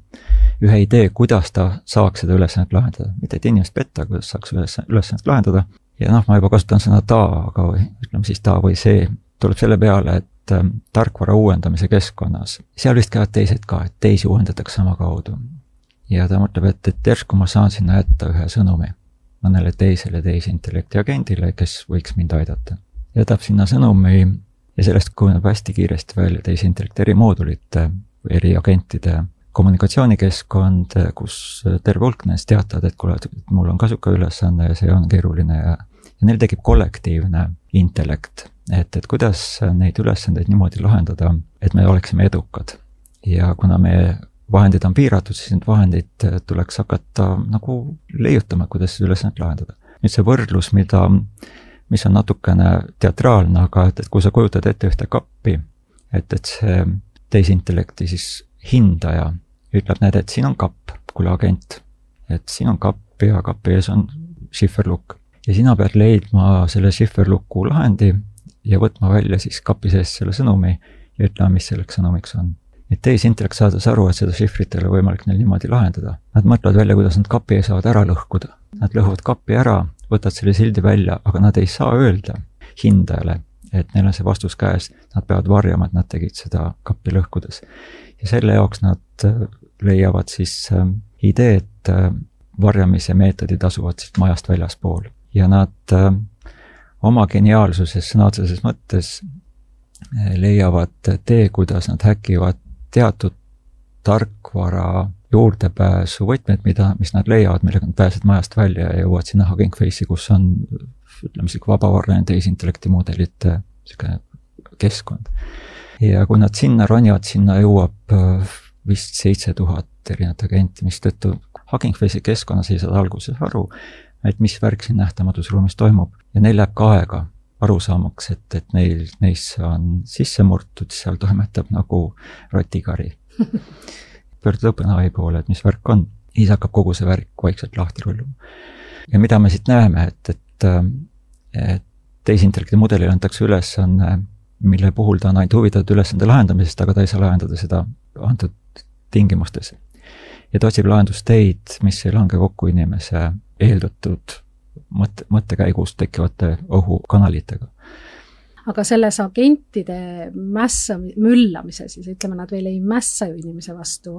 ühe idee, kuidas ta saaks seda ülesannet lahendada. Mitte et inimest petta, kuidas saaks ülesannet lahendada. Ja ma juba kasutan sõna ta, aga ütleme siis ta või see tuleb selle peale, et tarkvara uuendamise keskkonnas, seal vist käivad teised ka, et teisi uuendatakse sama kaudu. Ja ta mõtleb, et järsku ma saan sinna jätta ühe sõnumi mõnele teisele tehisintellekti agendile, kes võiks mind aidata. Jätab sinna sõnumi ja sellest kujuneb hästi kiiresti välja tehisintellekti eri moodulite või eri agentide kommunikatsioonikeskkond, kus terve hulk neist teatavad, et kuule, mul on kasuka ülesanne ja see on keeruline ja neil tekib kollektiivne intellekt, et kuidas neid ülesandeid niimoodi lahendada, et me oleksime edukad. Ja kuna me vahendid on piiratud, siis need vahendid tuleks hakata nagu leiutama, kuidas ülesannet lahendada. Nüüd see võrdlus, mis on natukene teatraalne, aga et kui sa kujutad ette ühte kappi, et see tehisintellekti siis hindaja ütleb, et siin on kapp, kuule agent, et siin on kapp ja kapi ees on šifferlukk. Ja sina pead leidma selle šifferluku lahendi ja võtma välja siis kapi sees selle sõnumi ja ütlema, mis selleks sõnumiks on. Et tehisintellekt saades aru, et seda šifrit ei ole võimalik neil niimoodi lahendada. Nad mõtlevad välja, kuidas nad kapi ei saavad ära lõhkuda. Nad lõhuvad kapi ära, võtad selle sildi välja, aga nad ei saa öelda hindajale, et neil on see vastus käes. Nad peavad varjama, et nad tegid seda kapi lõhkudes. Ja selle jaoks nad leiavad siis idee, et varjamise meetodid asuvad siis majast väljaspool. Ja nad oma geniaalsuses, sõna otseses mõttes leiavad tee, kuidas nad häkivad teatud tarkvara juurdepääsu võtmed, mis nad leiavad, millega nad pääsed majast välja ja jõuavad sinna Hugging Face'i, kus on, ütleme, vabavarrane tehisintellekti mudelite keskkond. Ja kui nad sinna ronivad, sinna jõuab vist 7000 erinevat agenti, mis tõttu Hugging Face'i keskkonnas ei saa alguses aru, et mis värk siin nähtamatus ruumis toimub. Ja neil läheb ka aega aru saamaks, et neisse on sisse murtud, seal toimetab nagu rotikari. Pöördud õppenaai poole, et mis värk on. Siis hakkab kogu see värk vaikselt lahti rulluma. Ja mida me siit näeme, et tehisintellekti mudelile antakse ülesanne, mille puhul ta on ainult huvitatud ülesande lahendamisest, aga ta ei saa lahendada seda antud tingimustes. Ja ta otsib lahendusteid, mis ei lange kokku inimese eeldatud mõttekäigust tekkivate ohukanalitega. Aga selles agentide müllamise, siis ütleme, nad veel ei mässa ju inimese vastu,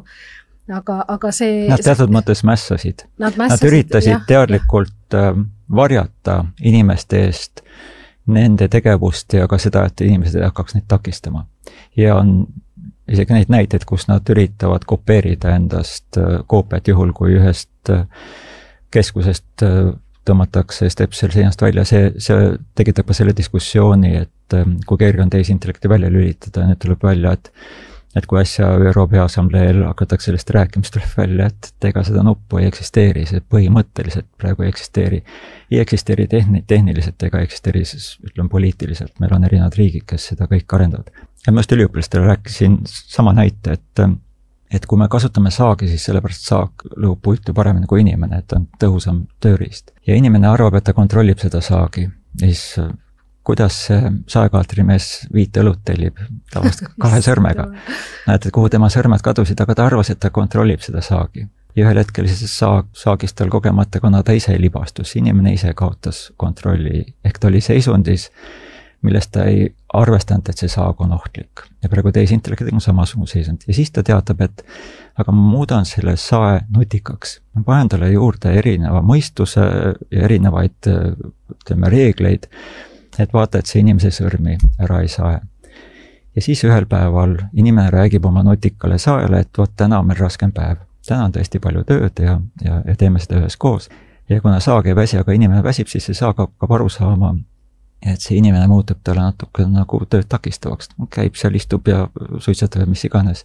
aga see... Nad teatud mõttes mässasid. Nad üritasid teadlikult varjata inimeste eest nende tegevust ja ka seda, et inimesed ei hakkaks neid takistama. Ja on isegi neid näiteid, kus nad üritavad kopeerida endast koopiat juhul, kui ühest keskusest tõmmatakse stepsel seinast välja, see tekitab ka selle diskussiooni, et kui kerge on tehisintellekti välja lülitada, nüüd tuleb välja, et kui asja ÜRO Peaassambleel hakatakse sellest rääkimist tuleb välja, et ega seda nuppu ei eksisteeri, see põhimõtteliselt praegu ei eksisteeri tehniliselt ega eksisteeri, ütleme poliitiliselt, meil on erinevad riigid, kes seda kõik arendavad. Ja ma just üliõpilastele rääkisin sama näite, et kui me kasutame saagi, siis sellepärast saag lõhub puitu paremini kui inimene, et on tõhusam tööriist. Ja inimene arvab, et ta kontrollib seda saagi. Ja siis kuidas see saekaatrimees 5 õlut tellib tavast 2 sõrmega. Näete, kuhu tema sõrmed kadusid, aga ta arvas, et ta kontrollib seda saagi. Ja ühel hetkel siis saagist tal kogemata, kuna ta ise libastus, inimene ise kaotas kontrolli, ehk ta oli seisundis, millest ta ei arvestanud, et see saag on ohtlik. Ja praegu tehisintellektiga on samasugune seisund. Ja siis ta teatab, et aga ma muudan selle sae nutikaks. Ma panen talle juurde erineva mõistuse ja erinevaid reegleid, et vaata, et see inimese sõrmi ära ei sae. Ja siis ühel päeval inimene räägib oma nutikale saele, et vot täna on meil raskem päev. Täna on tõesti palju tööd ja teeme seda ühes koos. Ja kuna saag ei väsi, aga inimene väsib, siis see saag hakkab aru saama, et see inimene muutub talle natuke nagu tööd takistavaks. Käib seal, istub ja suitsetab mis iganes.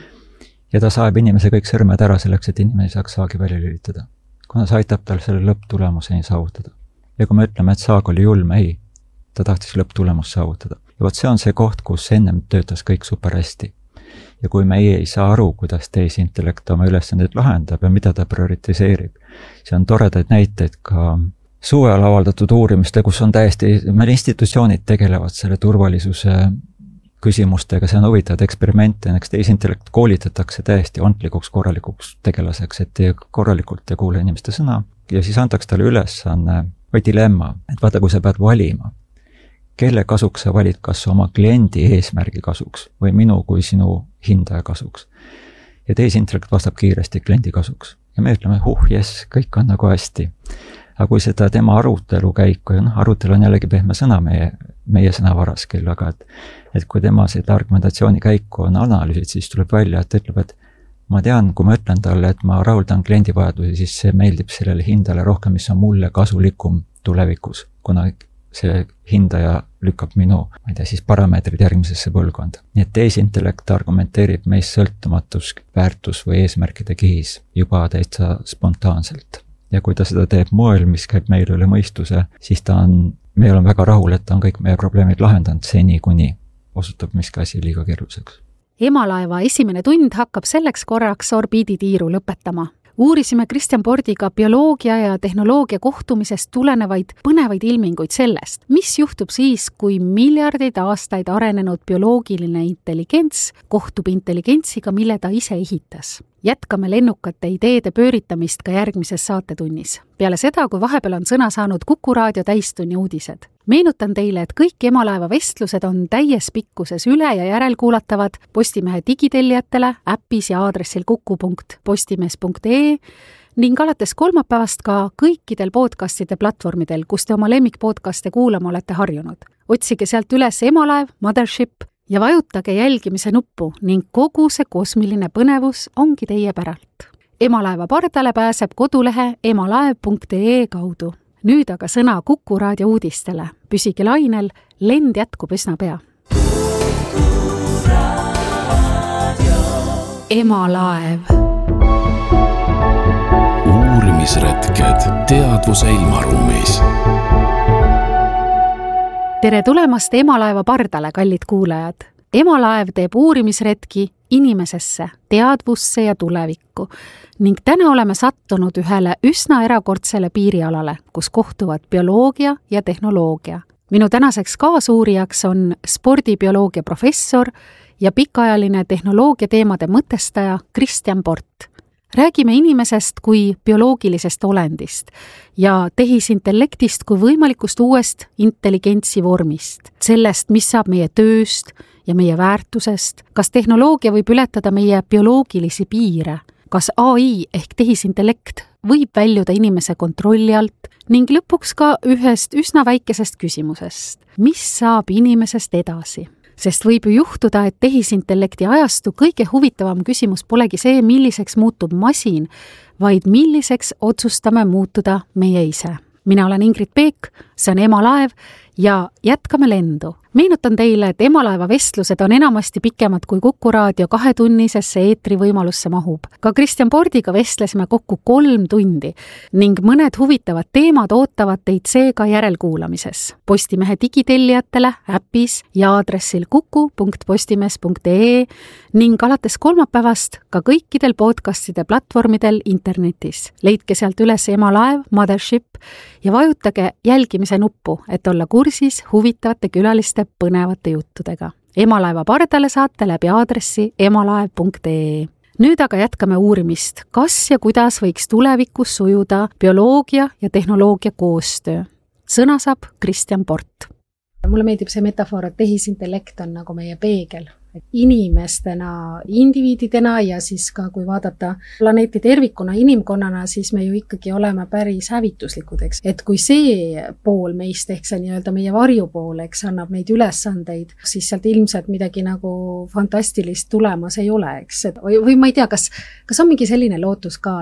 Ja ta saeb inimese kõik sõrmed ära selleks, et inimene saaks saagi välja lülitada. Kuna see aitab tal selle lõpptulemuseni saavutada. Ja kui me ütleme, et saag oli julm, ei, ta tahtis lõpptulemust saavutada. Ja vot see on see koht, kus ennem töötas kõik super hästi. Ja kui me ei saa aru, kuidas tehisintellekt oma ülesanded lahendab ja mida ta prioritiseerib, see on toredaid näiteid ka suvel avaldatud uurimiste, kus on täiesti, meil institutsioonid tegelevad selle turvalisuse küsimustega, see on huvitavad eksperimente, näiteks tehisintellekt koolitatakse täiesti ontlikuks, korralikuks tegelaseks, et korralikult ei kuule inimeste sõna ja siis antakse talle ülesanne või dilemma, et vaata, kui sa pead valima, kelle kasuks sa valid, kas oma kliendi eesmärgi kasuks või minu kui sinu hindaja kasuks. Ja tehisintellekt vastab kiiresti kliendi kasuks ja me ütleme, jess, kõik on nagu hästi. Aga kui seda tema arutelu käiku, ja arutelu on jällegi pehme sõna meie sõnavaras küll, aga et kui tema seda argumentatsiooni käiku on analüüsid, siis tuleb välja, et ütleb, et ma tean, kui ma ütlen talle, et ma rahuldan kliendi vajadusi, siis see meeldib sellele hindale rohkem, mis on mulle kasulikum tulevikus, kuna see hindaja lükkab minu, ma ei tea, siis parameetrid järgmisesse põlvkonda. Nii et tehisintellekt argumenteerib meist sõltumatus, väärtus või eesmärkide kihis juba täitsa spontaanselt. Ja kui ta seda teeb moel, mis käib meil üle mõistuse, siis me oleme väga rahul, et ta on kõik meie probleemid lahendanud seni, kuni osutub miski asi liiga keeruliseks. Emalaeva esimene tund hakkab selleks korraks orbiiditiiru lõpetama. Uurisime Kristjan Pordiga bioloogia ja tehnoloogia kohtumisest tulenevaid põnevaid ilminguid sellest, mis juhtub siis, kui miljardeid aastaid arenenud bioloogiline intelligents kohtub intelligentsiga, mille ta ise ehitas. Jätkame lennukate ideede pööritamist ka järgmises saatetunnis. Peale seda, kui vahepeal on sõna saanud Kuku Raadio täistunni uudised. Meenutan teile, et kõik Emalaeva vestlused on täies pikkuses üle ja järelkuulatavad Postimehe digitellijatele äppis ja aadressil kuku.postimees.ee ning alates kolmapäevast ka kõikidel podcastide platvormidel, kus te oma lemmikpodcaste kuulama olete harjunud. Otsige sealt üles Emalaev, Mothership ja vajutage jälgimise nuppu ning kogu see kosmiline põnevus ongi teie päralt. Emalaeva pardale pääseb kodulehe emalaev.ee kaudu. Nüüd aga sõna Kuku Raadio uudistele. Püsige lainel, lend jätkub üsna pea. Emalaev. Uurimisretked teadvuse ilmaruumis. Tere tulemast Emalaeva pardale, kallid kuulajad. Emalaev teeb uurimisretki inimesesse, teadvusse ja tulevikku ning täna oleme sattunud ühele üsna erakordsele piirialale, kus kohtuvad bioloogia ja tehnoloogia. Minu tänaseks kaasuurijaks on spordibioloogia professor ja pikaajaline tehnoloogia teemade mõtestaja Kristjan Port. Räägime inimesest kui bioloogilisest olendist ja tehisintellektist kui võimalikust uuest intelligentsi vormist, sellest, mis saab meie tööst ja meie väärtusest, kas tehnoloogia võib ületada meie bioloogilisi piire, kas AI ehk tehisintellekt võib väljuda inimese kontrolli alt ning lõpuks ka ühest üsna väikesest küsimusest, mis saab inimesest edasi. Sest võib ju juhtuda, et tehisintellekti ajastu kõige huvitavam küsimus polegi see, milliseks muutub masin, vaid milliseks otsustame muutuda meie ise. Mina olen Ingrid Peek, see on Emalaev ja jätkame lendu. Meenutan teile, et Emalaeva vestlused on enamasti pikemad kui Kuku Raadio 2-tunnisesse eetrivõimalusse mahub. Ka Kristjan Pordiga vestlesime kokku 3 tundi ning mõned huvitavad teemad ootavad teid seega järelkuulamises. Postimehe digitellijatele äppis ja aadressil kuku.postimees.ee ning alates kolmapäevast ka kõikidel podcastide platvormidel internetis. Leidke sealt üles Emalaev, Mothership ja vajutage jälgimise nuppu, et olla kursis huvitavate külaliste põnevate juttudega. Emalaeva pardale saate läbi aadressi emalaev.ee. Nüüd aga jätkame uurimist, kas ja kuidas võiks tulevikus sujuda bioloogia ja tehnoloogia koostöö. Sõna saab Kristjan Port. Mulle meeldib see metafoor, et tehisintellekt on nagu meie peegel. Inimestena, indiviididena ja siis ka kui vaadata planeeti tervikuna inimkonnana, siis me ju ikkagi oleme päris hävituslikud, eks. Et kui see pool meist, ehk see nii-öelda meie varjupool, eks annab neid ülesandeid, siis sealt ilmselt midagi nagu fantastilist tulemas ei ole, eks. Või ma ei tea, kas on mingi selline lootus ka,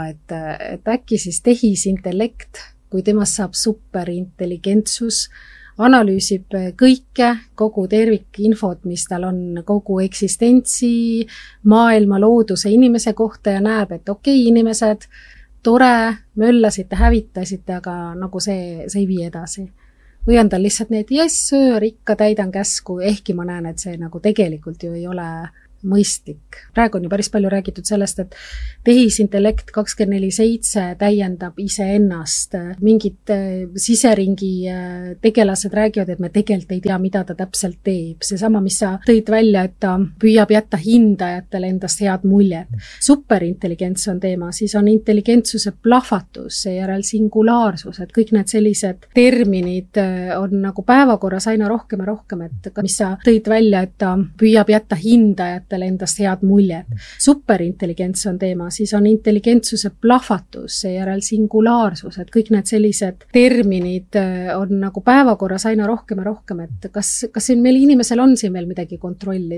et äkki siis tehisintellekt, kui temast saab superintelligentsus, analüüsib kõike, kogu tervikinfot, mis tal on kogu eksistentsi, maailma, looduse, inimese kohta ja näeb, et okei, inimesed, tore, möllasite, hävitasite, aga nagu see ei vii edasi. Või on tal lihtsalt need, söör, ikka täidan käsku, ehkki ma näen, et see nagu tegelikult ju ei ole mõistlik. Praegu on ju päris palju räägitud sellest, et tehisintellekt 24/7 täiendab iseennast. Mingid siseringi tegelased räägivad, et me tegelikult ei tea, mida ta täpselt teeb. Seesama, mis sa tõid välja, et ta püüab jätta hindajatele endast head muljet. Superintelligents on teema, siis on intelligentsuse plahvatus, seejärel singulaarsus, et kõik need sellised terminid on nagu päevakorras aina rohkem ja rohkem, et mis sa tõid välja, et ta püüab jätta hindajatele endast head muljet. Superintelligents on teema, siis on intelligentsuse plahvatus, seejärel singulaarsus, et kõik need sellised terminid on nagu päevakorras aina rohkem ja rohkem, et kas siin meil inimesel on siin veel midagi kontrollida.